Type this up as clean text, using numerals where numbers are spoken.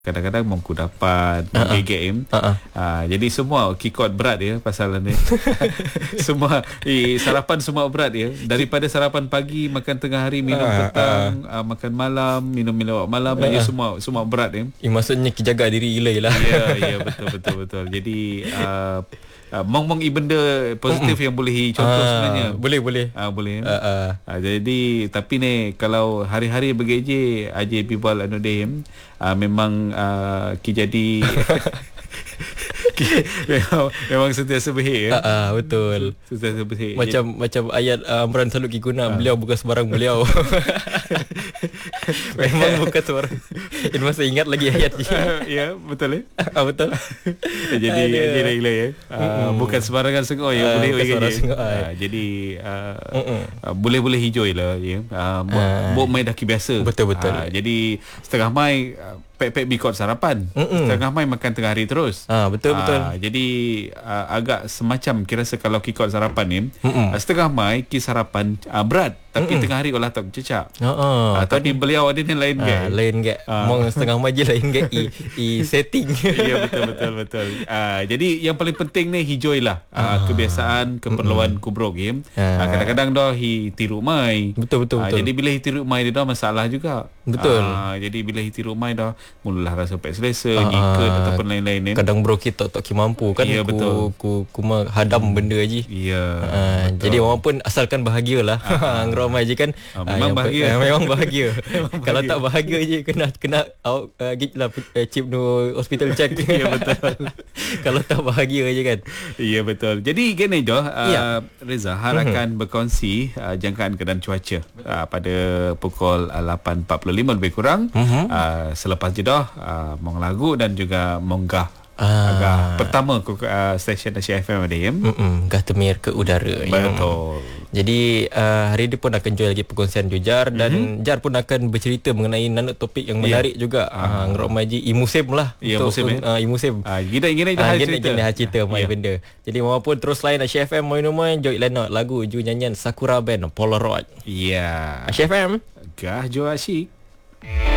Kadang-kadang mongku dapat game. Jadi semua kikot berat ya pasal ni. Semua sarapan semua berat ya. Daripada sarapan pagi, makan tengah hari, minum petang, makan malam, minum malam, ya semua berat ya. Maksudnya jaga diri gila lah. Ya betul. Jadi mong benda positif yang boleh contoh sebenarnya. Boleh. Boleh. Jadi tapi ni kalau hari-hari begeje aje people anu dem memang jadi memang sentiasa berhik ya. Betul. Sentiasa berhik. Macam ayat Amran selalu guna, beliau bukan sebarang beliau. Memang bukan sebarang. Ini masa ingat lagi ayat ni. Ya, betul betul. Jadi gila ya. Bukan sebarangan sengoi ya, boleh jadi boleh hijau lah ya. Buat mai dah biasa. Betul. Jadi setengah mai pek bikot sarapan. Setengah mai makan tengah hari terus. Betul. Jadi agak semacam kira kalau kikot sarapan ni, setengah mai ki sarapan berat tapi tengah hari olah tak cecak. Tadi beliau ada ni lain ke? Lain ke? Mong setengah mai je lain ke setting. Ya betul. Jadi yang paling penting ni hijoilah kebiasaan keperluan kubrok ya. Kadang-kadang dah tiru mai. Betul. Jadi bila tiru mai dia dah masalah juga. Betul. Jadi bila tiru mai dah mulalah rasa pek selesa, gikat ataupun lain-lain ni. Kadang bro kita tak mampu kan. Ya, betul. Ku hadam benda je. Ya. Jadi orang pun asalkan bahagialah. Ngeramai je kan. Memang bahagia. Memang bahagia. Kalau tak bahagia je kena giglah chip no hospital check. Ya betul. Kalau tak bahagia je kan. Ya betul. Jadi gini je Reza akan berkongsi jangkaan keadaan cuaca pada pukul 8.45 lebih kurang. Selepas jedah mong lagu dan juga monggah agak pertama stesen Asia FM ada ya. Gah temir ke udara. Betul. Jadi hari ini pun akan jual lagi perkongsian Jar dan Jar pun akan bercerita mengenai nanuk topik yang menarik juga. Ngerok maji musim lah. Ya musim musim. Gini cerita mai benda. Jadi maupun terus lain Asia FM mai joy lenok lagu ju nyanyian Sakura Band Polaroid. Ya. Asia FM Gah jo asyik.